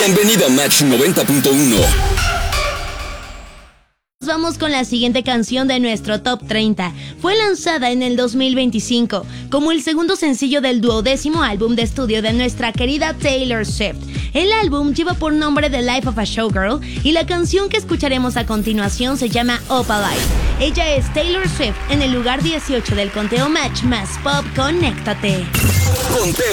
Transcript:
Bienvenido a Match 90.1. Vamos con la siguiente canción de nuestro Top 30. Fue lanzada en el 2025 como el segundo sencillo del 12º álbum de estudio de nuestra querida Taylor Swift. El álbum lleva por nombre The Life of a Showgirl y la canción que escucharemos a continuación se llama Opalite. Ella es Taylor Swift en el lugar 18 del conteo Match más Pop. Conéctate. Conteo